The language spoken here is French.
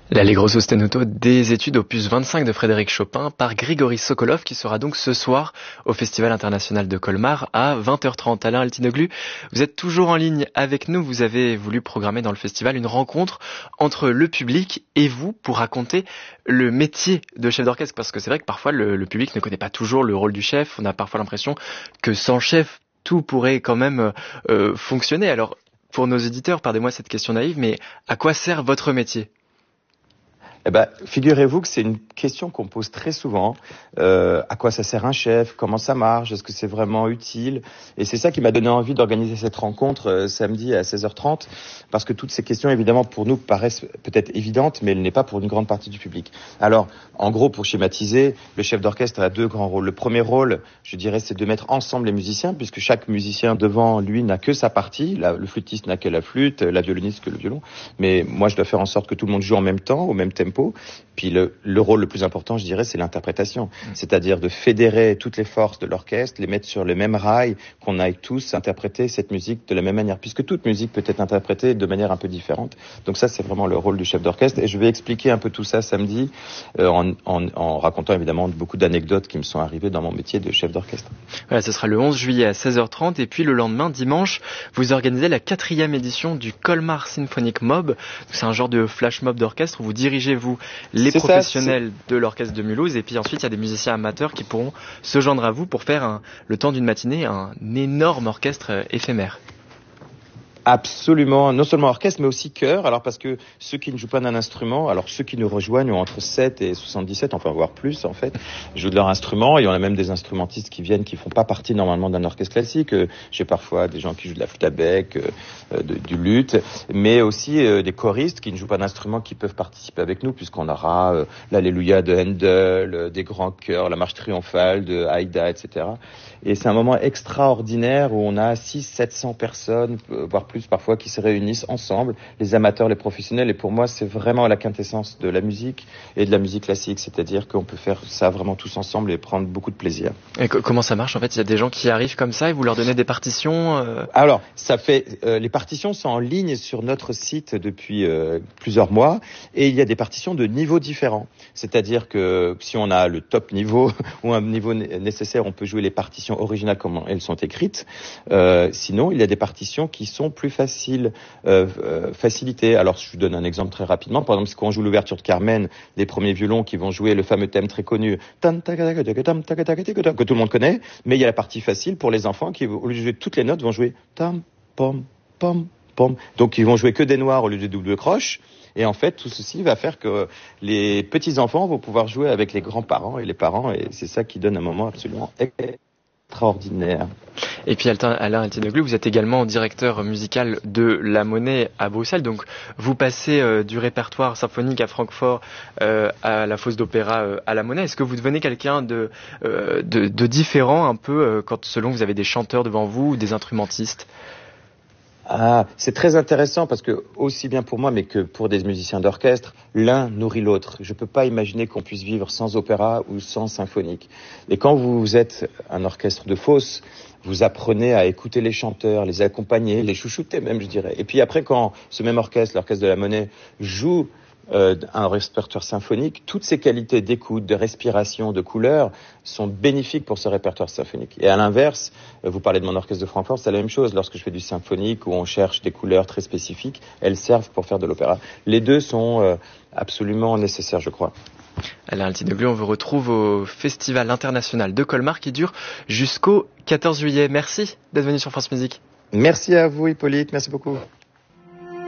L'Allegro sostenuto des études opus 25 de Frédéric Chopin par Grigory Sokolov qui sera donc ce soir au Festival international de Colmar à 20h30. Alain Altinoglu, vous êtes toujours en ligne avec nous. Vous avez voulu programmer dans le festival une rencontre entre le public et vous pour raconter le métier de chef d'orchestre. Parce que c'est vrai que parfois le public ne connaît pas toujours le rôle du chef. On a parfois l'impression que sans chef, tout pourrait quand même fonctionner. Alors pour nos éditeurs, pardonnez-moi cette question naïve, mais à quoi sert votre métier ? Eh ben, figurez-vous que c'est une question qu'on pose très souvent. À quoi ça sert un chef ? Comment ça marche ? Est-ce que c'est vraiment utile ? Et c'est ça qui m'a donné envie d'organiser cette rencontre samedi à 16h30, parce que toutes ces questions, évidemment, pour nous paraissent peut-être évidentes, mais elles n'est pas pour une grande partie du public. Alors, en gros, pour schématiser, le chef d'orchestre a deux grands rôles. Le premier rôle, je dirais, c'est de mettre ensemble les musiciens, puisque chaque musicien devant lui n'a que sa partie. Le flûtiste n'a que la flûte, la violoniste que le violon. Mais moi, je dois faire en sorte que tout le monde joue en même temps, au même tempo. Puis le rôle le plus important, je dirais, c'est l'interprétation. C'est-à-dire de fédérer toutes les forces de l'orchestre, les mettre sur le même rail, qu'on aille tous interpréter cette musique de la même manière, puisque toute musique peut être interprétée de manière un peu différente. Donc ça, c'est vraiment le rôle du chef d'orchestre. Et je vais expliquer un peu tout ça samedi, en racontant évidemment beaucoup d'anecdotes qui me sont arrivées dans mon métier de chef d'orchestre. Voilà, ce sera le 11 juillet à 16h30. Et puis le lendemain, dimanche, vous organisez la 4e édition du Colmar Symphonic Mob. C'est un genre de flash mob d'orchestre où vous dirigez les professionnels de l'orchestre de Mulhouse, et puis ensuite il y a des musiciens amateurs qui pourront se joindre à vous pour faire le temps d'une matinée un énorme orchestre éphémère. Absolument, non seulement orchestre, mais aussi chœur. Alors parce que ceux qui ne jouent pas d'un instrument, alors ceux qui nous rejoignent ont entre 7 et 77, enfin voire plus en fait, jouent de leur instrument. Il y en a même des instrumentistes qui viennent, qui font pas partie normalement d'un orchestre classique. J'ai parfois des gens qui jouent de la flûte à bec, du luth, mais aussi des choristes qui ne jouent pas d'instrument, qui peuvent participer avec nous, puisqu'on aura l'Alléluia de Handel, des grands chœurs, la marche triomphale de Haïda, etc. Et c'est un moment extraordinaire où on a 600-700 personnes, voire plus parfois, qui se réunissent ensemble, les amateurs, les professionnels. Et pour moi, c'est vraiment la quintessence de la musique et de la musique classique. C'est-à-dire qu'on peut faire ça vraiment tous ensemble et prendre beaucoup de plaisir. Et comment ça marche en fait ? Il y a des gens qui arrivent comme ça et vous leur donnez des partitions Alors, ça fait les partitions sont en ligne sur notre site depuis plusieurs mois, et il y a des partitions de niveaux différents. C'est-à-dire que si on a le top niveau ou un niveau nécessaire, on peut jouer les partitions originales comme elles sont écrites. Sinon, il y a des partitions qui sont plus faciles, facilitées. Alors, je vous donne un exemple très rapidement. Par exemple, quand on joue l'ouverture de Carmen, les premiers violons qui vont jouer le fameux thème très connu que tout le monde connaît, mais il y a la partie facile pour les enfants qui, au lieu de jouer toutes les notes, vont jouer tam, pom, pom, pom. Donc, ils vont jouer que des noirs au lieu de double croche. Et en fait, tout ceci va faire que les petits-enfants vont pouvoir jouer avec les grands-parents et les parents. Et c'est ça qui donne un moment absolument extraordinaire. Et puis Alain Altinoglu, vous êtes également directeur musical de La Monnaie à Bruxelles. Donc vous passez du répertoire symphonique à Francfort à la Fosse d'Opéra à La Monnaie. Est-ce que vous devenez quelqu'un de différent un peu quand selon vous avez des chanteurs devant vous ou des instrumentistes ? Ah, c'est très intéressant parce que aussi bien pour moi, mais que pour des musiciens d'orchestre, l'un nourrit l'autre. Je peux pas imaginer qu'on puisse vivre sans opéra ou sans symphonique. Et quand vous êtes un orchestre de fosse, vous apprenez à écouter les chanteurs, les accompagner, les chouchouter même, je dirais. Et puis après, quand ce même orchestre, l'orchestre de La Monnaie, joue un répertoire symphonique, toutes ces qualités d'écoute, de respiration, de couleur sont bénéfiques pour ce répertoire symphonique. Et à l'inverse, vous parlez de mon orchestre de Francfort, c'est la même chose. Lorsque je fais du symphonique où on cherche des couleurs très spécifiques, elles servent pour faire de l'opéra. Les deux sont absolument nécessaires, je crois. Alain Altinoglu, on vous retrouve au Festival international de Colmar qui dure jusqu'au 14 juillet. Merci d'être venu sur France Musique. Merci à vous, Hippolyte. Merci beaucoup.